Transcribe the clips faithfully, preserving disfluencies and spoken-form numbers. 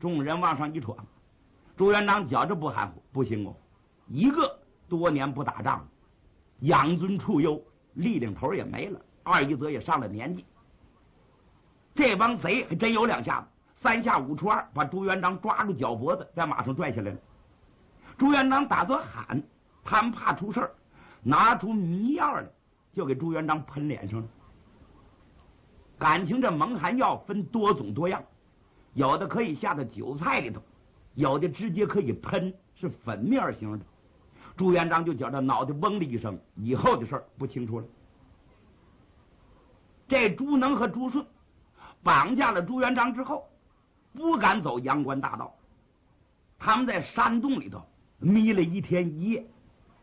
众人往上一闯，朱元璋觉着不含糊，不行哦，一个多年不打仗，养尊处优，力领头也没了，二一则也上了年纪，这帮贼还真有两下子，三下五除二把朱元璋抓住脚脖子，在马上拽下来了。朱元璋打算喊，他们怕出事儿，拿出迷药来，就给朱元璋喷脸上了。感情这蒙汗药分多种多样，有的可以下到韭菜里头，有的直接可以喷，是粉面型的。朱元璋就觉着脑袋嗡的一声，以后的事儿不清楚了。这朱能和朱顺绑架了朱元璋之后，不敢走阳关大道，他们在山洞里头迷了一天一夜，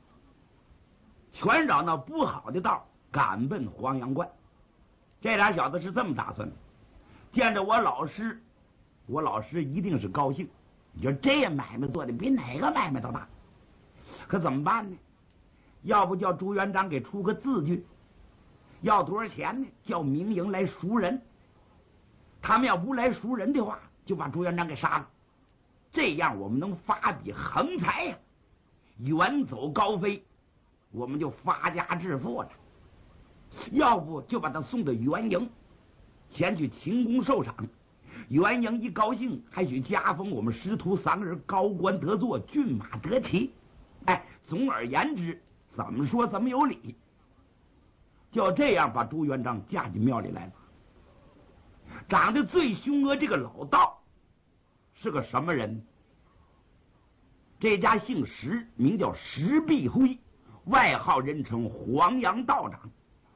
全绕那不好的道赶奔黄阳关。这俩小子是这么打算的，见着我老师，我老师一定是高兴，你说这买卖做的比哪个买卖都大，可怎么办呢？要不叫朱元璋给出个字据，要多少钱呢？叫明营来赎人，他们要不来赎人的话，就把朱元璋给杀了，这样我们能发笔横财呀、啊，远走高飞，我们就发家致富了。要不就把他送到元营，前去勤功受赏，元营一高兴，还许加封我们师徒三人高官得坐，骏马得骑。哎，总而言之，怎么说怎么有理。就这样把朱元璋架进庙里来了。长得最凶恶这个老道是个什么人？这家姓石，名叫石壁辉，外号人称黄杨道长。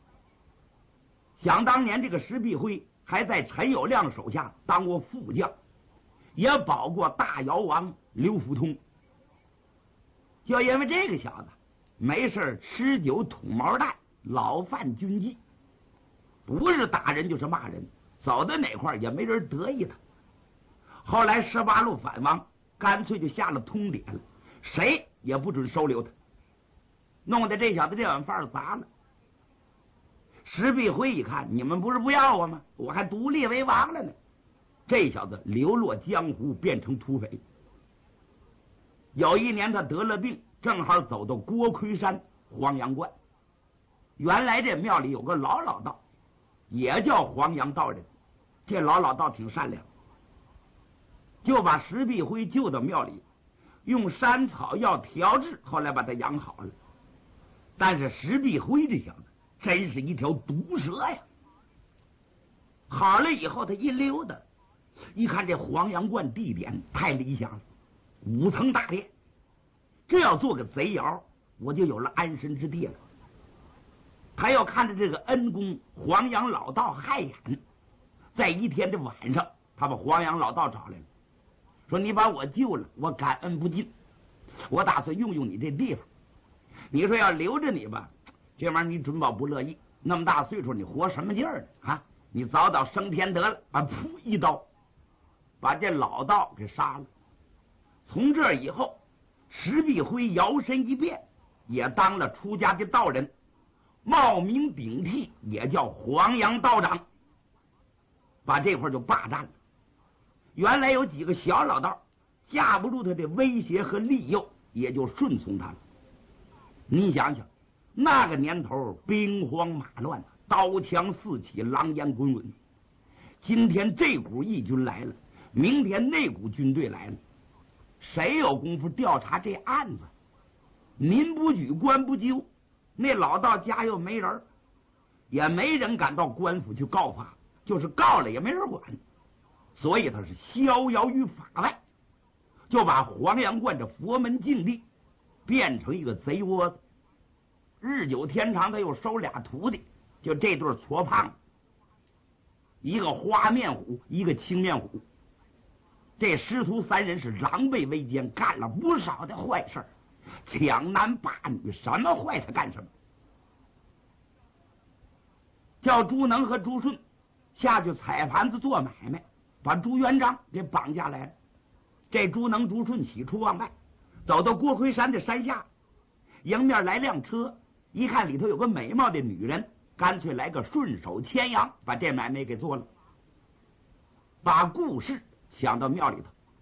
想当年这个石壁辉还在陈友谅手下当过副将，也保过大姚王刘福通。就因为这个小子没事吃酒吐毛蛋，老犯军纪，不是打人就是骂人，走到哪块也没人得意他。后来十八路反王干脆就下了通牒了，谁也不准收留他，弄得这小子这碗饭砸了。石壁辉一看，你们不是不要我吗？我还独立为王了呢。这小子流落江湖，变成土匪。有一年他得了病，正好走到郭奎山黄杨关。原来这庙里有个老老道，也叫黄杨道人。这老老道挺善良，就把石壁辉救到庙里，用山草药调治，后来把他养好了。但是石壁辉这小子真是一条毒蛇呀！好了以后，他一溜达，一看这黄杨观地点太理想了，五层大殿，这要做个贼窑，我就有了安身之地了。他要看着这个恩公黄杨老道害眼，在一天的晚上，他把黄杨老道找来了，说：“你把我救了，我感恩不尽，我打算用用你这地方。你说要留着你吧，这玩意儿你准保不乐意，那么大岁数你活什么劲儿呢？啊，你早早升天得了。”啊，噗一刀把这老道给杀了。从这以后，石壁辉摇身一变，也当了出家的道人，冒名顶替，也叫黄杨道长，把这块就霸占了。原来有几个小老道架不住他的威胁和利诱，也就顺从他了。你想想，那个年头兵荒马乱，刀枪四起，狼烟滚滚。今天这股义军来了，明天那股军队来了，谁有功夫调查这案子？民不举，官不究，那老道家又没人，也没人敢到官府去告发，就是告了也没人管，所以他是逍遥于法外，就把黄杨观这佛门净地变成一个贼窝子。日久天长，他又收俩徒弟，就这对矬胖子，一个花面虎，一个青面虎。这师徒三人是狼狈为奸，干了不少的坏事，抢男霸女，什么坏他干什么。叫朱能和朱顺下去踩盘子做买卖，把朱元璋给绑架来了。这朱能朱顺喜出望外，走到郭奎山的山下，迎面来辆车，一看里头有个美貌的女人，干脆来个顺手牵羊，把这买卖给做了，把故事想到庙里头，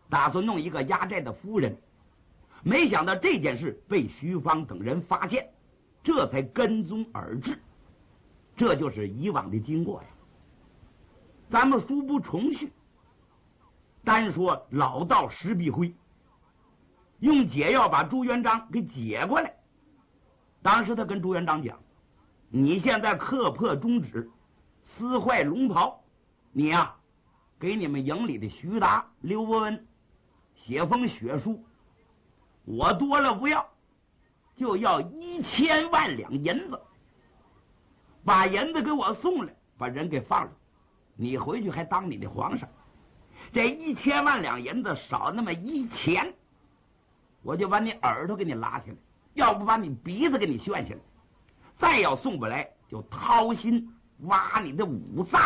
打算弄一个压寨的夫人，没想到这件事被徐芳等人发现，这才跟踪而至。这就是以往的经过呀。咱们书不重叙，单说老道石壁辉用解药把朱元璋给解过来。当时他跟朱元璋讲：“你现在刻破中指，撕坏龙袍，你呀、啊，给你们营里的徐达、刘伯温写封血书，我多了不要，就要一千万两银子，把银子给我送来，把人给放了，你回去还当你的皇上。这一千万两银子少那么一钱，我就把你耳朵给你拉下来，要不把你鼻子给你旋下来，再要送不来，就掏心挖你的五脏。”